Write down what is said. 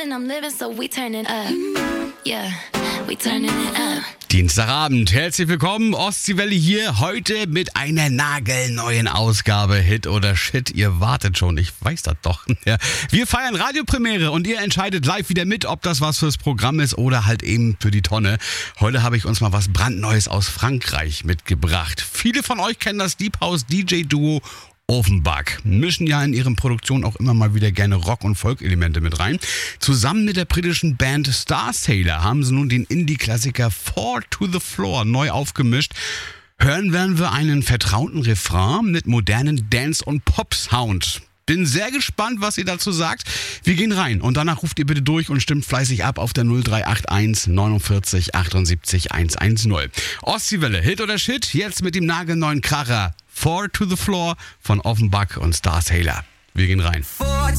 and I'm living, so we turning up. Yeah, we turning it up. Dienstagabend, herzlich willkommen, Ostseewelle hier, heute mit einer nagelneuen Ausgabe Hit oder Shit. Ihr wartet schon, ich weiß das doch. Ja. Wir feiern Radiopremiere und ihr entscheidet live wieder mit, ob das was fürs Programm ist oder halt eben für die Tonne. Heute habe ich uns mal was brandneues aus Frankreich mitgebracht. Viele von euch kennen das Deep House DJ-Duo Offenbach, mischen ja in ihren Produktionen auch immer mal wieder gerne Rock- und Folk-Elemente mit rein. Zusammen mit der britischen Band Starsailor haben sie nun den Indie-Klassiker Fall to the Floor neu aufgemischt. Hören werden wir einen vertrauten Refrain mit modernen Dance- und Pop-Sound. Bin sehr gespannt, was ihr dazu sagt. Wir gehen rein und danach ruft ihr bitte durch und stimmt fleißig ab auf der 0381 49 78 110. Ostseewelle, Hit oder Shit? Jetzt mit dem nagelneuen Kracher Fall to the Floor von Offenbach und Starsailor. Wir gehen rein.